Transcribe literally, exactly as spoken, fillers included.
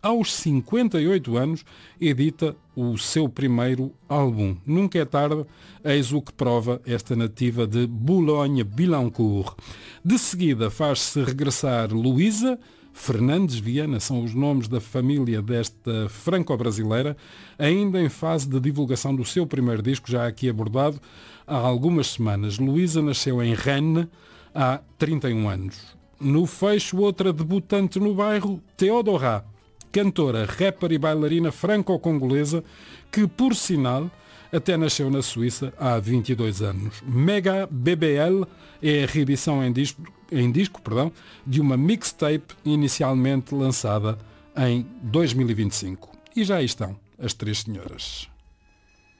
aos cinquenta e oito anos, edita o seu primeiro álbum. Nunca é tarde, eis o que prova esta nativa de Boulogne-Billancourt. De seguida faz-se regressar Luísa Fernandes Viana, são os nomes da família desta franco-brasileira, ainda em fase de divulgação do seu primeiro disco, já aqui abordado há algumas semanas. Luísa nasceu em Rennes há trinta e um anos. No fecho, outra debutante no bairro, Theodora, cantora, rapper e bailarina franco-congolesa, que, por sinal, até nasceu na Suíça há vinte e dois anos. Mega B B L é a reedição em disco, em disco perdão, de uma mixtape inicialmente lançada em dois mil e vinte e cinco. E já aí estão as três senhoras.